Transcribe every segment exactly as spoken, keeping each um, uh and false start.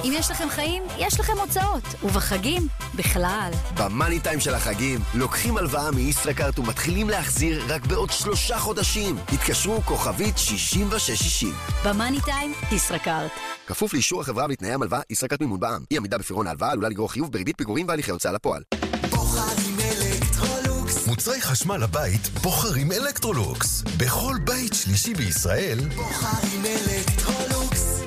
אם יש לכם חיים, יש לכם הוצאות, ובחגים, בכלל. במאני טיים של החגים, לוקחים הלוואה מישראכרט ומתחילים להחזיר רק בעוד שלושה חודשים. התקשרו כוכבית שישים ושש שישים. במאני טיים, ישראכרט. כפוף לאישור החברה ותנאי המלווה, ישראכרט מימון בע"מ. אי עמידה בפירעון ההלוואה עלולה לגרור חיוב בריבית פיגורים והליכי הוצאה לפועל. בוחרים אלקטרולוקס. מוצרי חשמל לבית בוחרים אלקטרולוקס. בכל בית שלישי בישראל בוחרים אלקטרולוקס.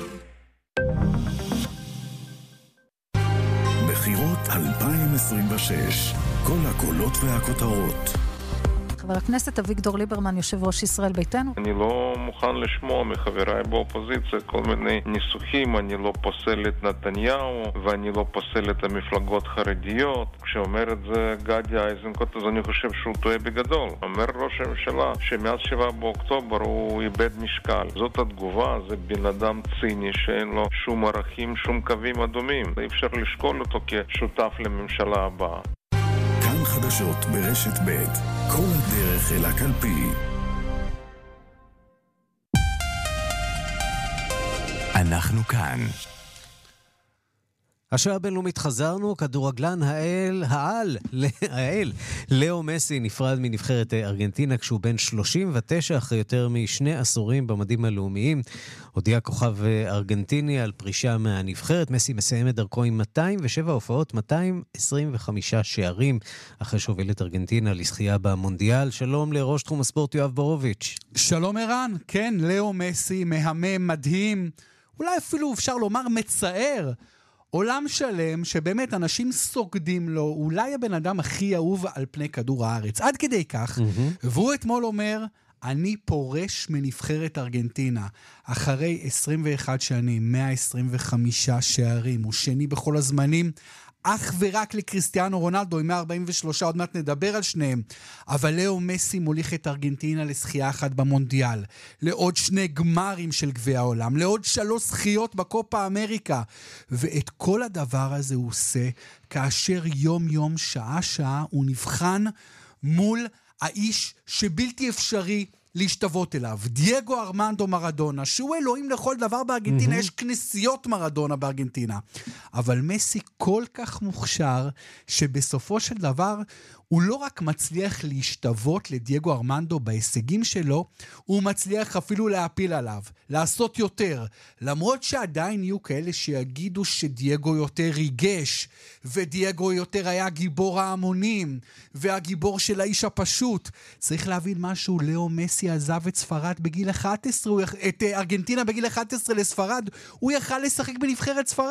בחירות אלפיים עשרים ושש. כל הקולות והכותרות. חבר הכנסת אביגדור ליברמן, יושב ראש ישראל ביתנו. אני לא מוכן לשמוע מחבריי באופוזיציה כל מיני ניסוחים. אני לא פוסל את נתניהו ואני לא פוסל את המפלגות חרדיות. כשאומר את זה גדי איזנקוט, אז אני חושב שהוא טועה בגדול. אומר ראש הממשלה שמאז שבעה באוקטובר הוא איבד משקל. זאת התגובה, זה בן אדם ציני שאין לו שום ערכים, שום קווים אדומים. אי אפשר לשקול אותו כשותף לממשלה הבאה. כאן חדשות ברשת ב', כל הדרך אל הקלפי. אנחנו כאן. השעה הבינלאומית חזרנו, כדורגלן האל, העל, האל, לאו מסי נפרד מנבחרת ארגנטינה כשהוא בן שלושים ותשע אחרי יותר משני עשורים במדים הלאומיים. הודיע כוכב ארגנטיני על פרישה מהנבחרת. מסי מסיים את דרכו עם מאתיים ושבע הופעות, מאתיים עשרים וחמישה שערים, אחרי שהוביל את ארגנטינה לזכייה במונדיאל. שלום לראש תחום הספורט יואב בורוביץ'. שלום ערן, כן, לאו מסי מהמם, מדהים, אולי אפילו אפשר לומר מצער. עולם שלם שבאמת אנשים סוגדים לו, אולי הבן אדם הכי אהוב על פני כדור הארץ. עד כדי כך, mm-hmm. והוא אתמול אומר, אני פורש מנבחרת ארגנטינה. אחרי עשרים ואחת שנים, מאה עשרים וחמישה שערים, הוא שני בכל הזמנים, אך ורק לקריסטיאנו רונלדו, עם מאה ארבעים ושלוש, עוד מעט נדבר על שניהם. אבל לאו מסי מוליך את ארגנטינה לזכייה אחת במונדיאל, לעוד שני גמרים של גביע העולם, לעוד שלוש זכיות בקופה אמריקה. ואת כל הדבר הזה הוא עושה, כאשר יום יום, שעה שעה, הוא נבחן מול האיש שבלתי אפשרי להשתוות אליו, דייגו ארמנדו מרדונה, שהוא אלוהים לכל דבר בארגנטינה, mm-hmm. יש כנסיות מרדונה בארגנטינה. אבל מסי כל כך מוכשר, שבסופו של דבר, הוא לא רק מצליח להשתוות לדייגו ארמנדו בהישגים שלו, הוא מצליח אפילו להפיל עליו, לעשות יותר, למרות שעדיין יהיו כאלה שיגידו שדייגו יותר ריגש, ודייגו יותר היה גיבור ההמונים, והגיבור של האיש הפשוט. צריך להבין משהו, לאו מסי עזב את ספרד בגיל אחת עשרה, את ארגנטינה בגיל אחת עשרה לספרד, הוא יכל לשחק בנבחרת ספרד.